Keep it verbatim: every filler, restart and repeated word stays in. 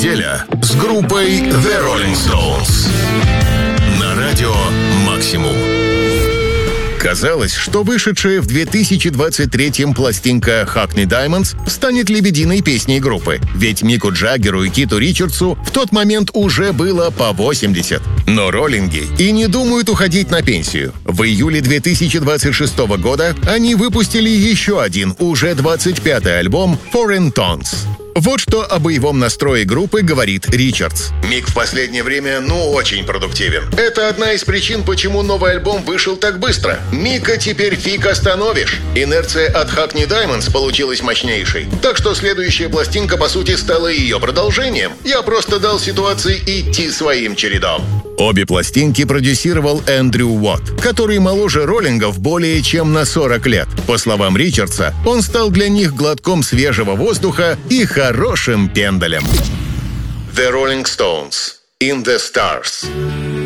неделя с группой The Rolling Stones на радио «Максимум». Казалось, что вышедшая в две тысячи двадцать третьем пластинка Hackney Diamonds станет лебединой песней группы, ведь Мику Джаггеру и Киту Ричардсу в тот момент уже было по восемьдесят. Но роллинги и не думают уходить на пенсию. В июле две тысячи двадцать шестого года они выпустили еще один, уже двадцать пятый альбом Foreign Tones. Вот что о боевом настрое группы говорит Ричардс. Мик в последнее время, ну, очень продуктивен. Это одна из причин, почему новый альбом вышел так быстро. Мика теперь фиг остановишь. Инерция от Hackney Diamonds получилась мощнейшей. Так что следующая пластинка, по сути, стала ее продолжением. Я просто дал ситуации идти своим чередом. Обе пластинки продюсировал Эндрю Уотт, который моложе роллингов более чем на сорок лет. По словам Ричардса, он стал для них глотком свежего воздуха и хорошим пендалем. The Rolling Stones. In the Stars.